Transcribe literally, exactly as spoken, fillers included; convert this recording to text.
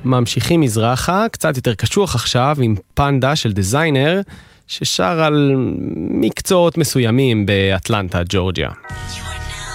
ממשיכים מזרחה, קצת יותר קשוח עכשיו, עם פנדה של דיזיינר, ששר על מקצועות מסוימים באטלנטה, ג'ורג'יה.